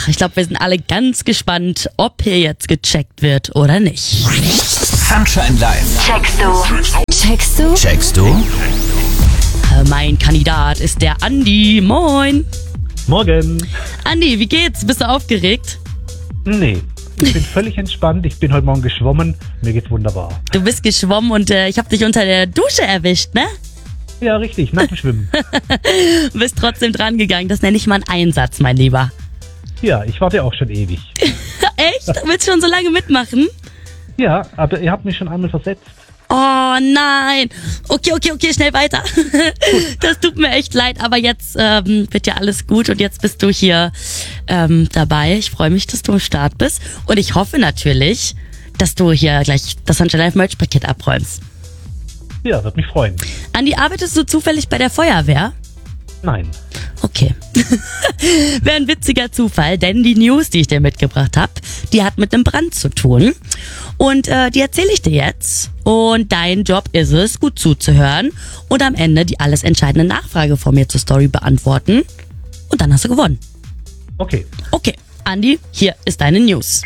ich glaube, wir sind alle ganz gespannt, ob hier jetzt gecheckt wird oder nicht. Sunshine Live. Checkst du? Mein Kandidat ist der Andi. Moin. Morgen. Andi, wie geht's? Bist du aufgeregt? Nee, ich bin völlig entspannt. Ich bin heute Morgen geschwommen. Mir geht's wunderbar. Du bist geschwommen und ich habe dich unter der Dusche erwischt, ne? Ja, richtig, nach dem Schwimmen. Du bist trotzdem dran gegangen. Das nenne ich mal einen Einsatz, mein Lieber. Ja, ich warte auch schon ewig. Echt? Willst du schon so lange mitmachen? Ja, aber ihr habt mich schon einmal versetzt. Oh nein. Okay, schnell weiter. Das tut mir echt leid, aber jetzt wird ja alles gut und jetzt bist du hier dabei. Ich freue mich, dass du am Start bist und ich hoffe natürlich, dass du hier gleich das Sunshine Live Merch Paket abräumst. Ja, wird mich freuen. Andi, arbeitest du zufällig bei der Feuerwehr? Nein. Okay. Wäre ein witziger Zufall, denn die News, die ich dir mitgebracht habe, die hat mit einem Brand zu tun. Und die erzähle ich dir jetzt. Und dein Job ist es, gut zuzuhören und am Ende die alles entscheidende Nachfrage von mir zur Story beantworten. Und dann hast du gewonnen. Okay. Okay, Andi, hier ist deine News.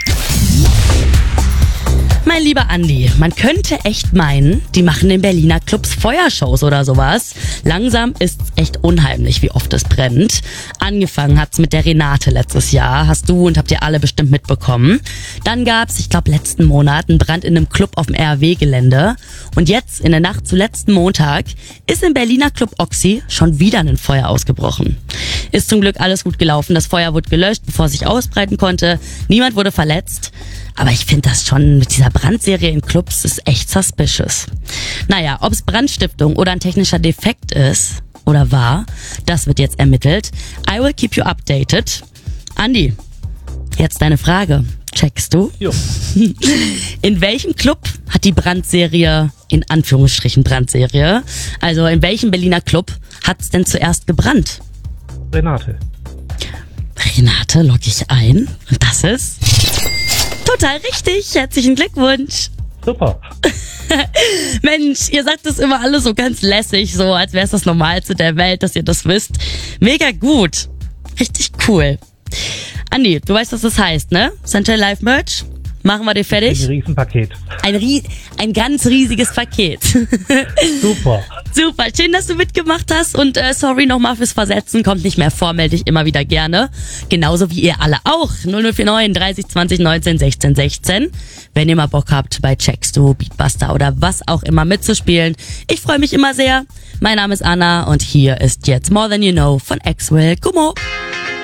Mein lieber Andi, man könnte echt meinen, die machen in Berliner Clubs Feuershows oder sowas. Langsam ist's echt unheimlich, wie oft es brennt. Angefangen hat's mit der Renate letztes Jahr, hast du und habt ihr alle bestimmt mitbekommen. Dann gab's, ich glaube letzten Monat, einen Brand in einem Club auf dem RW-Gelände. Und jetzt, in der Nacht zu letzten Montag, ist im Berliner Club Oxy schon wieder ein Feuer ausgebrochen. Ist zum Glück alles gut gelaufen, das Feuer wurde gelöscht, bevor es sich ausbreiten konnte. Niemand wurde verletzt. Aber ich finde das schon mit dieser Brandserie in Clubs ist echt suspicious. Naja, ob es Brandstiftung oder ein technischer Defekt ist oder war, das wird jetzt ermittelt. I will keep you updated. Andi, jetzt deine Frage. Checkst du? Jo. In welchem Club hat die Brandserie, in Anführungsstrichen Brandserie, also in welchem Berliner Club hat es denn zuerst gebrannt? Renate. Renate logge ich ein und das ist total richtig. Herzlichen Glückwunsch. Super. Mensch, ihr sagt das immer alle so ganz lässig, so als wäre es das Normalste der Welt, dass ihr das wisst. Mega gut. Richtig cool. Andi, du weißt, was das heißt, ne? Sunshine Live Merch. Machen wir dir fertig? Ein Riesenpaket. Ein ganz riesiges Paket. Super. Super, schön, dass du mitgemacht hast und sorry nochmal fürs Versetzen, kommt nicht mehr vor, melde dich immer wieder gerne. Genauso wie ihr alle auch. 0049 30 20 19 16 16. Wenn ihr mal Bock habt, bei Checkst du, Beatbuster oder was auch immer mitzuspielen. Ich freue mich immer sehr. Mein Name ist Anna und hier ist jetzt More Than You Know von Axwell. Gummo.